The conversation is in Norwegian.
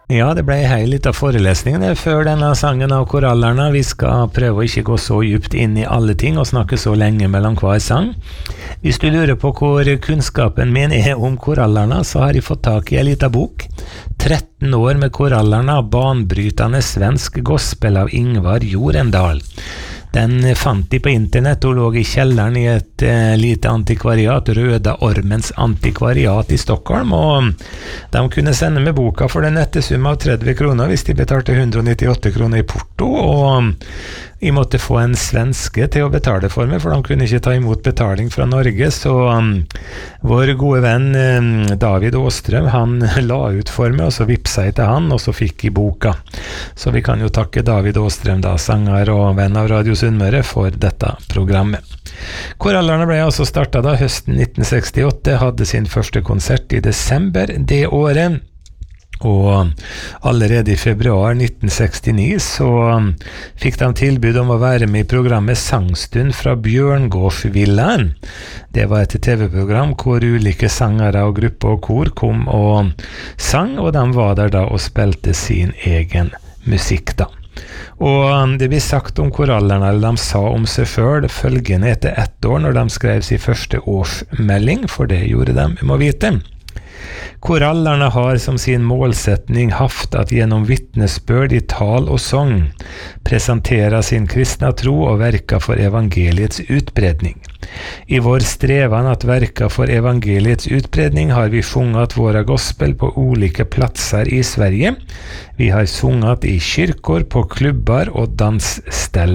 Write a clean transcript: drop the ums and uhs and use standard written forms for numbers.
Ja, det ble hei litt av forelesningen før denne sangen av Korallerna. Vi skal prøve å ikke gå så djupt inn i alle ting og snakke så lenge mellom hver sang. Hvis du lurer på hvor kunnskapen min om Korallerna, så har jeg fått tak i en liten bok. 13 år med Korallerna, banbrytende svensk gospel av Ingvar Jorendal. Den fant de på internett og lå i kjelleren i et lite antikvariat, Røda Ormens antikvariat i Stockholm, og de kunne sende med boka for den nette sum av 30 kroner hvis de betalte 198 kroner i porto, og jeg måtte få en svenske til å betale for meg, for de kunne ikke ta imot betaling fra Norge, så vår gode venn David Åstrøm, han la ut for meg, og så vipsa jeg til han, og så fikk jeg boka. Så vi kan jo takke David Åstrøm, da, sanger og venn av Radio Sunnmøre, for dette programmet. Korallerna ble altså startet da høsten 1968, hadde sin første konsert i desember det året, og allerede i februar 1969 så fikk de tilbud om å være med i programmet Sangstund fra Bjørngårdsvillaen. Det var et TV-program hvor ulike sangere og grupper og kor kom og sang, og de var der da og spilte sin egen musikk da. Og det blir sagt om Korallerna, eller de sa om seg selv, følgende etter 1 år når de skrev sin første årsmelding, for det gjorde de, vi må vite. Korallerna har som sin målsättning haft att genom vittnesbörd i tal och sång presentera sin kristna tro och verka för evangeliets utbredning. I vår strävan att verka för evangeliets utbredning har vi sjungat våra gospel på olika platser i Sverige. Vi har sjungat i kyrkor, på klubbar och dansställen.